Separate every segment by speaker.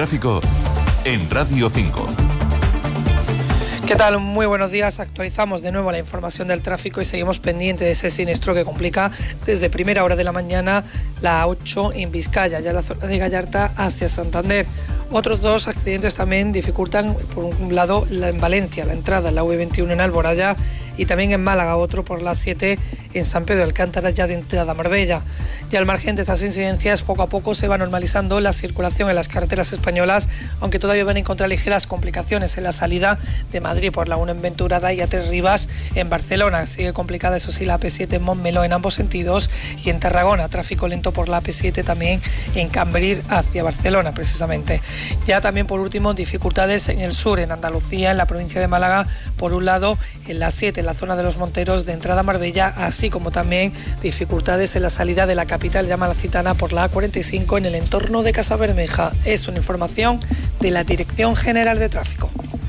Speaker 1: tráfico en Radio 5.
Speaker 2: ¿Qué tal? Muy buenos días. Actualizamos de nuevo la información del tráfico y seguimos pendiente de ese siniestro que complica desde primera hora de la mañana la A8 en Vizcaya, ya la zona de Gallarta hacia Santander. Otros dos accidentes también dificultan, por un lado, en Valencia, la entrada en la V21 en Alboraya, y también en Málaga, otro por la 7 en San Pedro de Alcántara, ya de entrada a Marbella. Y al margen de estas incidencias, poco a poco se va normalizando la circulación en las carreteras españolas, aunque todavía van a encontrar ligeras complicaciones en la salida de Madrid por la 1 en Venturada y A3 Rivas en Barcelona. Sigue complicada, eso sí, la AP7 en Montmeló en ambos sentidos, y en Tarragona, tráfico lento por la AP7 también en Cambrils hacia Barcelona, precisamente. Ya también, por último, dificultades en el sur, en Andalucía, en la provincia de Málaga, por un lado, en la 7, en la zona de los Monteros de entrada a Marbella, así como también dificultades en la salida de la capital malacitana por la A45 en el entorno de Casabermeja. Es una información de la Dirección General de Tráfico.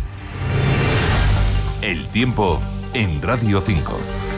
Speaker 1: El tiempo en Radio 5.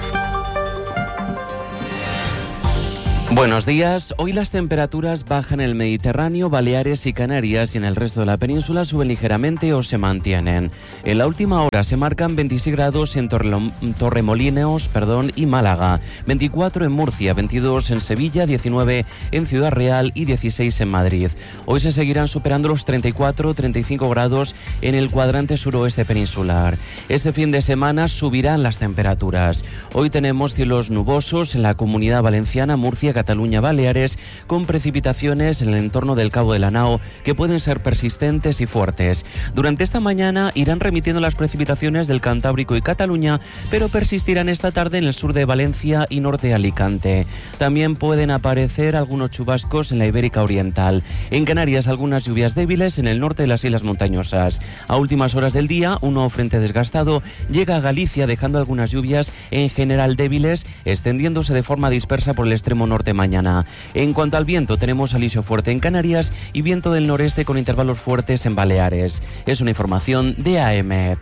Speaker 3: Buenos días. Hoy las temperaturas bajan en el Mediterráneo, Baleares y Canarias, y en el resto de la península suben ligeramente o se mantienen. En la última hora se marcan 26 grados en Torremolinos y Málaga, 24 en Murcia, 22 en Sevilla, 19 en Ciudad Real y 16 en Madrid. Hoy se seguirán superando los 34-35 grados en el cuadrante suroeste peninsular. Este fin de semana subirán las temperaturas. Hoy tenemos cielos nubosos en la Comunidad Valenciana, Murcia, Cataluña, Baleares, con precipitaciones en el entorno del Cabo de la Nao que pueden ser persistentes y fuertes. Durante esta mañana irán remitiendo las precipitaciones del Cantábrico y Cataluña, pero persistirán esta tarde en el sur de Valencia y norte de Alicante. También pueden aparecer algunos chubascos en la Ibérica Oriental. En Canarias, algunas lluvias débiles en el norte de las islas montañosas. A últimas horas del día, un nuevo frente desgastado llega a Galicia, dejando algunas lluvias en general débiles, extendiéndose de forma dispersa por el extremo norte mañana. En cuanto al viento, tenemos alisio fuerte en Canarias y viento del noreste con intervalos fuertes en Baleares. Es una información de AEMET.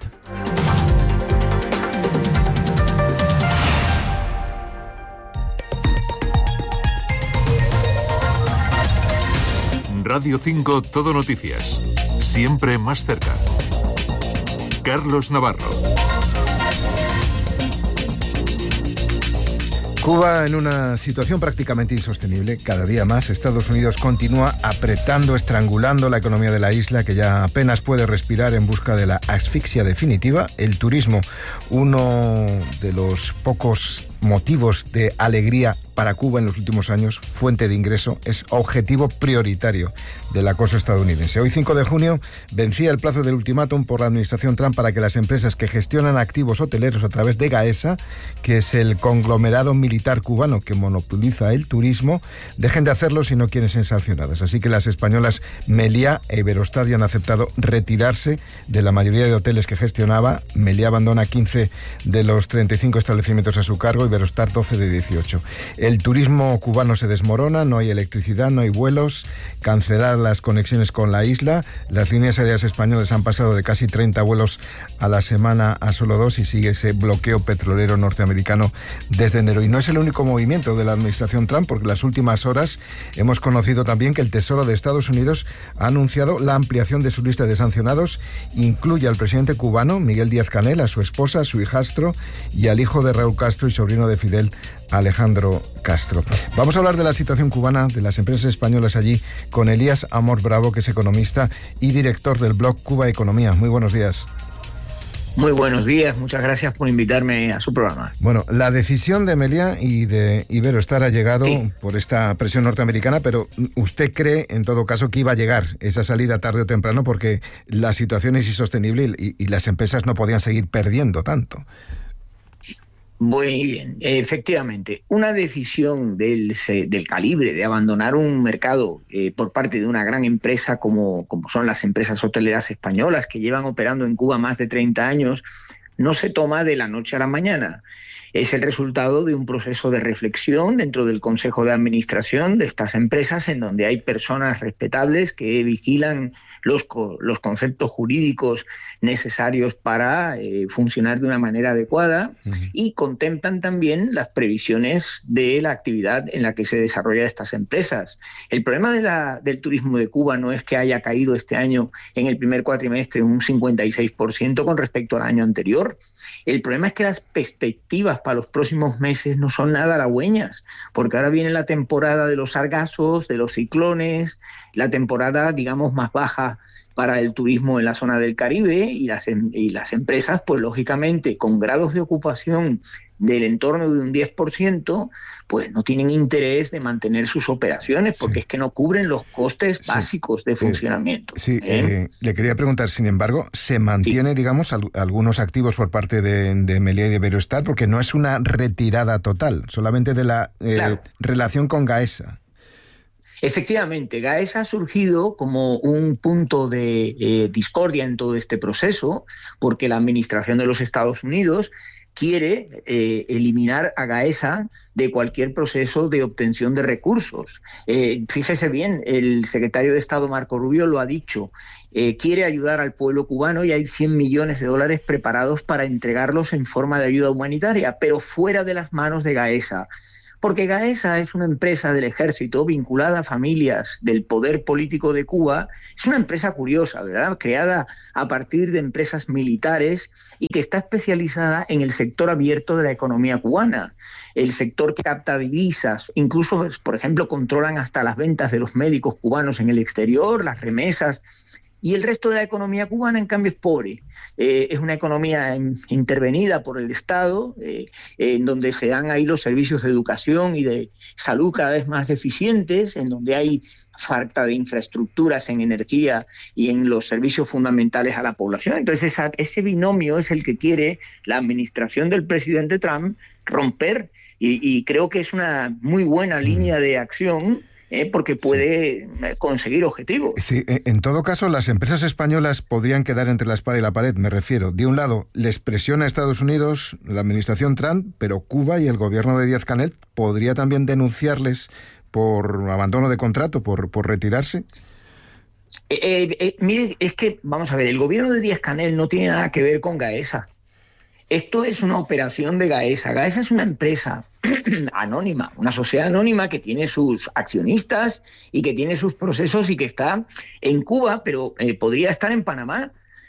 Speaker 1: Radio 5 Todo Noticias. Siempre más cerca. Carlos Navarro.
Speaker 4: Cuba en una situación prácticamente insostenible. Cada día más Estados Unidos continúa apretando, estrangulando la economía de la isla, que ya apenas puede respirar en busca de la asfixia definitiva. El turismo, uno de los pocos motivos de alegría para Cuba en los últimos años, fuente de ingreso, es objetivo prioritario del acoso estadounidense. Hoy, 5 de junio, vencía el plazo del ultimátum por la administración Trump para que las empresas que gestionan activos hoteleros a través de Gaesa, que es el conglomerado militar cubano que monopoliza el turismo, dejen de hacerlo si no quieren ser sancionadas. Así que las españolas Meliá e Iberostar ya han aceptado retirarse de la mayoría de hoteles que gestionaba. Meliá abandona 15 de los 35 establecimientos a su cargo, Iberostar 12 de 18. El turismo cubano se desmorona, no hay electricidad, no hay vuelos, cancelar las conexiones con la isla. Las líneas aéreas españolas han pasado de casi 30 vuelos a la semana a solo 2 y sigue ese bloqueo petrolero norteamericano desde enero. Y no es el único movimiento de la administración Trump, porque en las últimas horas hemos conocido también que el Tesoro de Estados Unidos ha anunciado la ampliación de su lista de sancionados. Incluye al presidente cubano, Miguel Díaz-Canel, a su esposa, a su hijastro y al hijo de Raúl Castro y sobrino de Fidel, Alejandro Castro. Vamos a hablar de la situación cubana, de las empresas españolas allí, con Elías Amor Bravo, que es economista y director del blog Cuba Economía. Muy buenos días.
Speaker 5: Muy buenos días, muchas gracias por invitarme a su programa.
Speaker 4: Bueno, la decisión de Meliá y de Iberostar ha llegado por esta presión norteamericana, pero ¿usted cree, en todo caso, que iba a llegar esa salida tarde o temprano? Porque la situación es insostenible y las empresas no podían seguir perdiendo tanto.
Speaker 5: Muy bien, efectivamente, una decisión del calibre de abandonar un mercado por parte de una gran empresa como son las empresas hoteleras españolas, que llevan operando en Cuba más de 30 años, no se toma de la noche a la mañana. Es el resultado de un proceso de reflexión dentro del Consejo de Administración de estas empresas, en donde hay personas respetables que vigilan los conceptos jurídicos necesarios para funcionar de una manera adecuada y contemplan también las previsiones de la actividad en la que se desarrollan estas empresas. El problema del turismo de Cuba no es que haya caído este año en el primer cuatrimestre un 56% con respecto al año anterior. El problema es que las perspectivas para los próximos meses no son nada halagüeñas, porque ahora viene la temporada de los sargazos, de los ciclones, la temporada, digamos, más baja para el turismo en la zona del Caribe, y las empresas, pues lógicamente, con grados de ocupación del entorno de un 10%, pues no tienen interés de mantener sus operaciones, porque es que no cubren los costes básicos de funcionamiento.
Speaker 4: Le quería preguntar, sin embargo, ¿se mantiene, digamos, algunos activos por parte de Meliá y de Iberostar? Porque no es una retirada total, solamente de la relación con Gaesa.
Speaker 5: Efectivamente, Gaesa ha surgido como un punto de discordia en todo este proceso, porque la administración de los Estados Unidos quiere eliminar a Gaesa de cualquier proceso de obtención de recursos. Fíjese bien, el secretario de Estado Marco Rubio lo ha dicho, quiere ayudar al pueblo cubano y hay $100 millones preparados para entregarlos en forma de ayuda humanitaria, pero fuera de las manos de Gaesa. Porque Gaesa es una empresa del ejército vinculada a familias del poder político de Cuba. Es una empresa curiosa, ¿verdad? Creada a partir de empresas militares y que está especializada en el sector abierto de la economía cubana. El sector que capta divisas, incluso, por ejemplo, controlan hasta las ventas de los médicos cubanos en el exterior, las remesas. Y el resto de la economía cubana, en cambio, es pobre. Es una economía intervenida por el Estado, en donde se dan ahí los servicios de educación y de salud cada vez más deficientes, en donde hay falta de infraestructuras en energía y en los servicios fundamentales a la población. Entonces, ese binomio es el que quiere la administración del presidente Trump romper, y creo que es una muy buena línea de acción, porque puede conseguir objetivos.
Speaker 4: Sí, en todo caso, las empresas españolas podrían quedar entre la espada y la pared, me refiero. De un lado, les presiona a Estados Unidos la administración Trump, pero Cuba y el gobierno de Díaz-Canel podría también denunciarles por abandono de contrato, por retirarse.
Speaker 5: Mire, es que, vamos a ver, el gobierno de Díaz-Canel no tiene nada que ver con Gaesa. Esto es una operación de Gaesa. Gaesa es una empresa anónima, una sociedad anónima que tiene sus accionistas y que tiene sus procesos y que está en Cuba, pero podría estar en Panamá.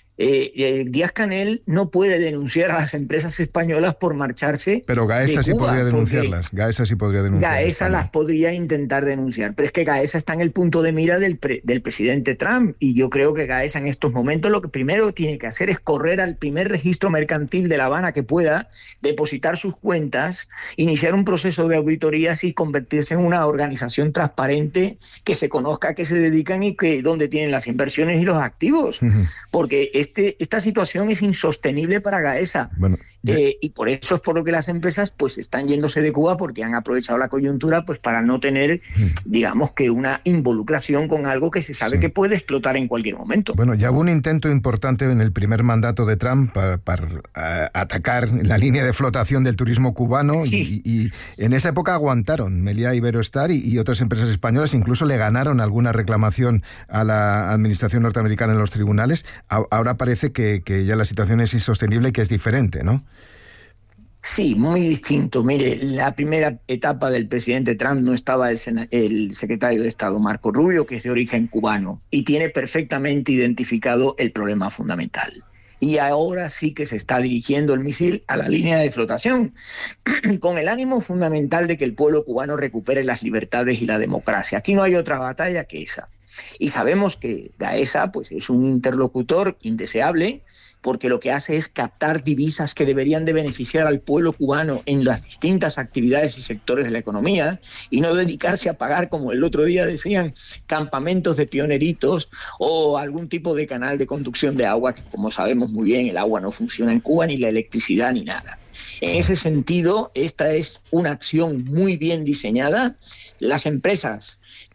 Speaker 5: Díaz-Canel no puede denunciar a las empresas españolas por marcharse.
Speaker 4: Pero Gaesa
Speaker 5: sí
Speaker 4: podría denunciarlas. Gaesa sí podría denunciarlas.
Speaker 5: Gaesa las podría intentar denunciar, pero es que Gaesa está en el punto de mira del presidente Trump, y yo creo que Gaesa en estos momentos lo que primero tiene que hacer es correr al primer registro mercantil de La Habana que pueda, depositar sus cuentas, iniciar un proceso de auditorías y convertirse en una organización transparente, que se conozca a qué se dedican y dónde tienen las inversiones y los activos, porque esta situación es insostenible para Gaesa. Bueno, y por eso es por lo que las empresas pues están yéndose de Cuba, porque han aprovechado la coyuntura pues para no tener, digamos, que una involucración con algo que se sabe que puede explotar en cualquier momento.
Speaker 4: Bueno, ya hubo un intento importante en el primer mandato de Trump para atacar la línea de flotación del turismo cubano, y en esa época aguantaron Meliá y Iberostar y otras empresas españolas, incluso le ganaron alguna reclamación a la administración norteamericana en los tribunales. Ahora parece que ya la situación es insostenible y que es diferente, ¿no?
Speaker 5: Sí, muy distinto. Mire, la primera etapa del presidente Trump no estaba el secretario de Estado Marco Rubio, que es de origen cubano, y tiene perfectamente identificado el problema fundamental. Y ahora sí que se está dirigiendo el misil a la línea de flotación, con el ánimo fundamental de que el pueblo cubano recupere las libertades y la democracia. Aquí no hay otra batalla que esa. Y sabemos que Gaesa pues, es un interlocutor indeseable, porque lo que hace es captar divisas que deberían de beneficiar al pueblo cubano en las distintas actividades y sectores de la economía, y no dedicarse a pagar, como el otro día decían, campamentos de pioneritos o algún tipo de canal de conducción de agua, que como sabemos muy bien el agua no funciona en Cuba, ni la electricidad ni nada. En ese sentido, esta es una acción muy bien diseñada. Las empresas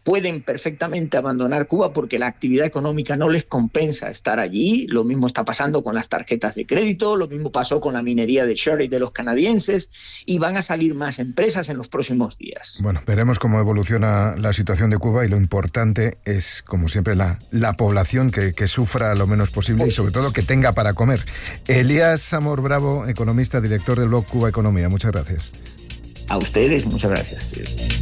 Speaker 5: pueden perfectamente abandonar Cuba porque la actividad económica no les compensa estar allí. Lo mismo está pasando con las tarjetas de crédito, lo mismo pasó con la minería de Shell de los canadienses, y van a salir más empresas en los próximos días.
Speaker 4: Bueno, veremos cómo evoluciona la situación de Cuba, y lo importante es, como siempre, la población que sufra lo menos posible y sobre todo que tenga para comer. Elías Amor Bravo, economista, director del blog Cuba Economía. Muchas gracias.
Speaker 5: A ustedes, muchas gracias.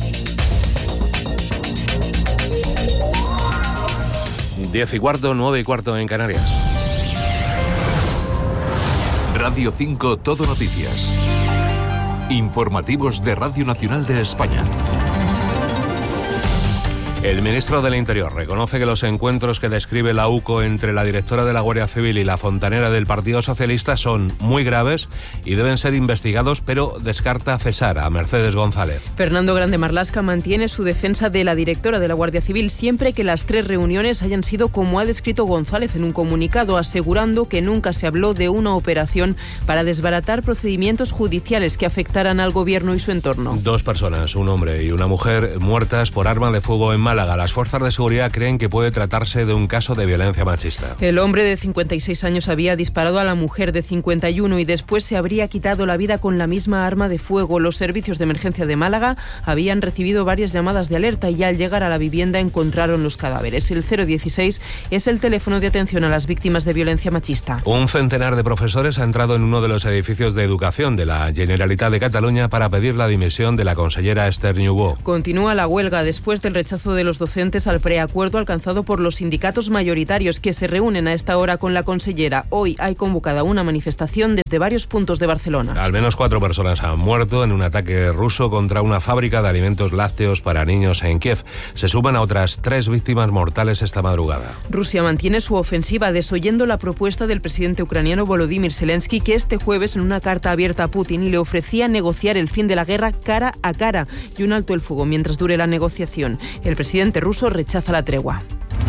Speaker 6: 10:15, 9:15 en Canarias.
Speaker 1: Radio 5 Todo Noticias. Informativos de Radio Nacional de España.
Speaker 6: El ministro del Interior reconoce que los encuentros que describe la UCO entre la directora de la Guardia Civil y la fontanera del Partido Socialista son muy graves y deben ser investigados, pero descarta cesar a Mercedes González.
Speaker 7: Fernando Grande Marlaska mantiene su defensa de la directora de la Guardia Civil siempre que las 3 reuniones hayan sido como ha descrito González en un comunicado, asegurando que nunca se habló de una operación para desbaratar procedimientos judiciales que afectaran al gobierno y su entorno.
Speaker 6: 2 personas, un hombre y una mujer, muertas por arma de fuego en Málaga. Las fuerzas de seguridad creen que puede tratarse de un caso de violencia machista.
Speaker 7: El hombre de 56 años había disparado a la mujer de 51 y después se habría quitado la vida con la misma arma de fuego. Los servicios de emergencia de Málaga habían recibido varias llamadas de alerta y al llegar a la vivienda encontraron los cadáveres. El 016 es el teléfono de atención a las víctimas de violencia machista.
Speaker 6: Un centenar de profesores ha entrado en uno de los edificios de educación de la Generalitat de Cataluña para pedir la dimisión de la consellera Esther Niubó.
Speaker 7: Continúa la huelga después del rechazo de los docentes al preacuerdo alcanzado por los sindicatos mayoritarios que se reúnen a esta hora con la consellera. Hoy hay convocada una manifestación desde varios puntos de Barcelona.
Speaker 6: Al menos 4 personas han muerto en un ataque ruso contra una fábrica de alimentos lácteos para niños en Kiev. Se suman a otras 3 víctimas mortales esta madrugada.
Speaker 7: Rusia mantiene su ofensiva desoyendo la propuesta del presidente ucraniano Volodymyr Zelensky, que este jueves en una carta abierta a Putin le ofrecía negociar el fin de la guerra cara a cara y un alto el fuego mientras dure la negociación. El presidente ruso rechaza la tregua.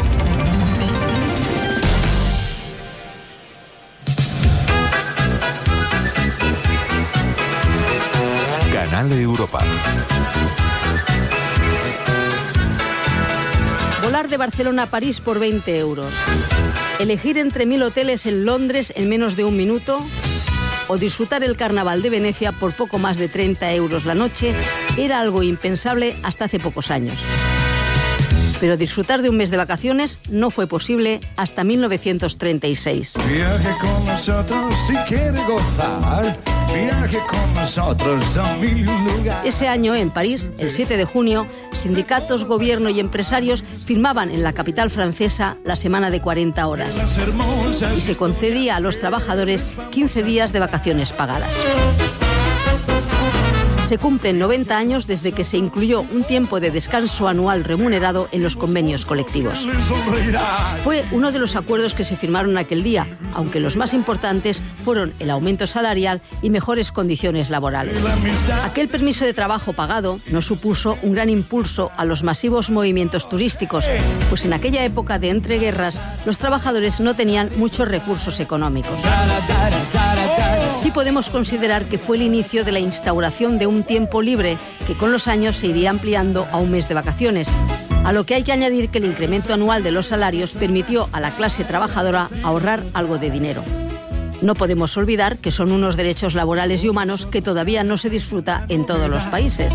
Speaker 1: Canal Europa.
Speaker 8: Volar de Barcelona a París por 20 euros. Elegir entre 1000 hoteles en Londres en menos de un minuto. O disfrutar el carnaval de Venecia por poco más de 30 euros la noche era algo impensable hasta hace pocos años. Pero disfrutar de un mes de vacaciones no fue posible hasta 1936.
Speaker 9: Viaje con nosotros si quiere gozar. Viaje con nosotros a 1000 lugares.
Speaker 8: Ese año, en París, el 7 de junio, sindicatos, gobierno y empresarios firmaban en la capital francesa la semana de 40 horas. Y se concedía a los trabajadores 15 días de vacaciones pagadas. Se cumplen 90 años desde que se incluyó un tiempo de descanso anual remunerado en los convenios colectivos. Fue uno de los acuerdos que se firmaron aquel día, aunque los más importantes fueron el aumento salarial y mejores condiciones laborales. Aquel permiso de trabajo pagado no supuso un gran impulso a los masivos movimientos turísticos, pues en aquella época de entreguerras los trabajadores no tenían muchos recursos económicos. Sí podemos considerar que fue el inicio de la instauración de un tiempo libre que con los años se iría ampliando a un mes de vacaciones, a lo que hay que añadir que el incremento anual de los salarios permitió a la clase trabajadora ahorrar algo de dinero. No podemos olvidar que son unos derechos laborales y humanos que todavía no se disfruta en todos los países.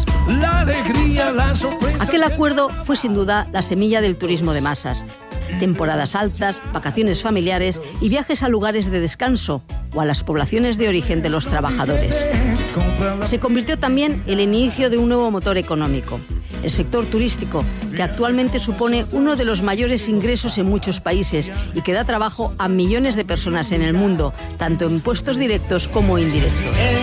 Speaker 8: Aquel acuerdo fue sin duda la semilla del turismo de masas. Temporadas altas, vacaciones familiares y viajes a lugares de descanso o a las poblaciones de origen de los trabajadores. Se convirtió también en el inicio de un nuevo motor económico. El sector turístico, que actualmente supone uno de los mayores ingresos en muchos países y que da trabajo a millones de personas en el mundo, tanto en puestos directos como indirectos.